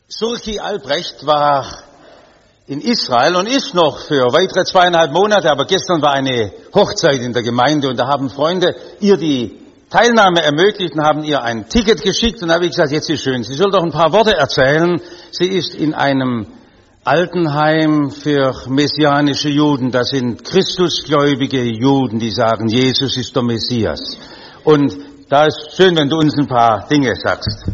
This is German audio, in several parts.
Surki Albrecht war in Israel und ist noch für weitere 2,5 Monate, aber gestern war eine Hochzeit in der Gemeinde und da haben Freunde ihr die Teilnahme ermöglicht und haben ihr ein Ticket geschickt und da habe ich gesagt, jetzt ist schön, sie soll doch ein paar Worte erzählen. Sie ist in einem Altenheim für messianische Juden, das sind christusgläubige Juden, die sagen, Jesus ist der Messias. Und da ist schön, wenn du uns ein paar Dinge sagst.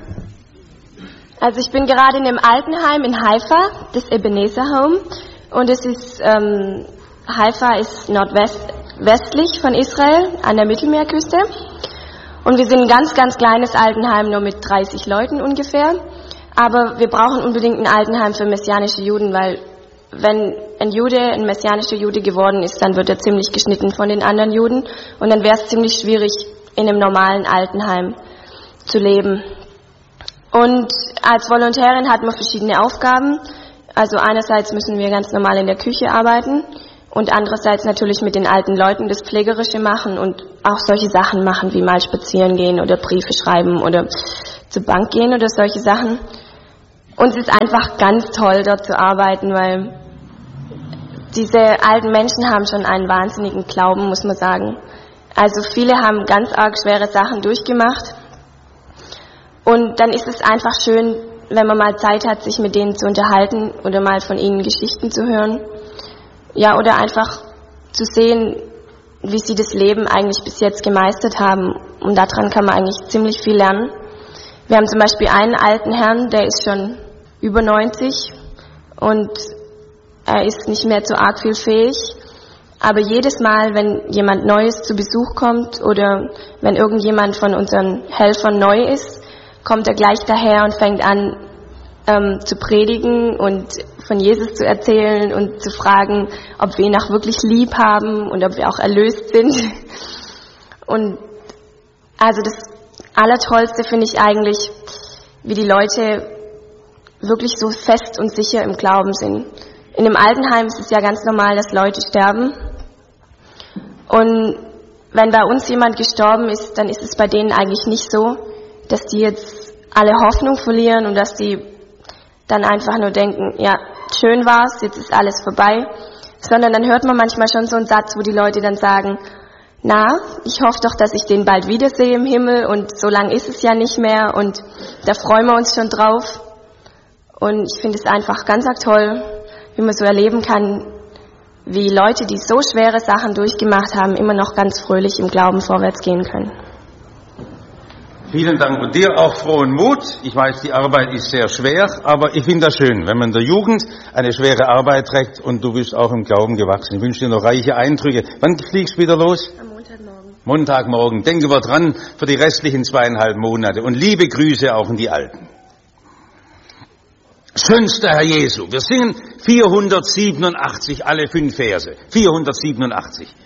Also ich bin gerade in einem Altenheim in Haifa, das Ebenezer Home. Und es ist, Haifa ist nordwestlich von Israel an der Mittelmeerküste. Und wir sind ein ganz, ganz kleines Altenheim, nur mit 30 Leuten ungefähr. Aber wir brauchen unbedingt ein Altenheim für messianische Juden, weil wenn ein Jude ein messianischer Jude geworden ist, dann wird er ziemlich geschnitten von den anderen Juden. Und dann wäre es ziemlich schwierig, in einem normalen Altenheim zu leben. Und als Volontärin hat man verschiedene Aufgaben. Also einerseits müssen wir ganz normal in der Küche arbeiten und andererseits natürlich mit den alten Leuten das Pflegerische machen und auch solche Sachen machen, wie mal spazieren gehen oder Briefe schreiben oder zur Bank gehen oder solche Sachen. Und es ist einfach ganz toll, dort zu arbeiten, weil diese alten Menschen haben schon einen wahnsinnigen Glauben, muss man sagen. Also viele haben ganz arg schwere Sachen durchgemacht. Und dann ist es einfach schön, wenn man mal Zeit hat, sich mit denen zu unterhalten oder mal von ihnen Geschichten zu hören. Ja, oder einfach zu sehen, wie sie das Leben eigentlich bis jetzt gemeistert haben. Und daran kann man eigentlich ziemlich viel lernen. Wir haben zum Beispiel einen alten Herrn, der ist schon über 90 und er ist nicht mehr zu arg viel fähig. Aber jedes Mal, wenn jemand Neues zu Besuch kommt oder wenn irgendjemand von unseren Helfern neu ist, kommt er gleich daher und fängt an zu predigen und von Jesus zu erzählen und zu fragen, ob wir ihn auch wirklich lieb haben und ob wir auch erlöst sind. Und also das Allertollste finde ich eigentlich, wie die Leute wirklich so fest und sicher im Glauben sind. In einem Altenheim ist es ja ganz normal, dass Leute sterben. Und wenn bei uns jemand gestorben ist, dann ist es bei denen eigentlich nicht so, dass die jetzt alle Hoffnung verlieren und dass die dann einfach nur denken, ja, schön war's, jetzt ist alles vorbei. Sondern dann hört man manchmal schon so einen Satz, wo die Leute dann sagen, na, ich hoffe doch, dass ich den bald wiedersehe im Himmel und so lang ist es ja nicht mehr und da freuen wir uns schon drauf. Und ich finde es einfach ganz arg toll, wie man so erleben kann, wie Leute, die so schwere Sachen durchgemacht haben, immer noch ganz fröhlich im Glauben vorwärts gehen können. Vielen Dank und dir auch frohen Mut. Ich weiß, die Arbeit ist sehr schwer, aber ich finde das schön, wenn man der Jugend eine schwere Arbeit trägt und du bist auch im Glauben gewachsen. Ich wünsche dir noch reiche Eindrücke. Wann fliegst du wieder los? Am Montagmorgen. Montagmorgen. Denken wir dran für die restlichen 2,5 Monate und liebe Grüße auch in die Alten. Schönster Herr Jesu. Wir singen 487, alle 5 Verse. 487.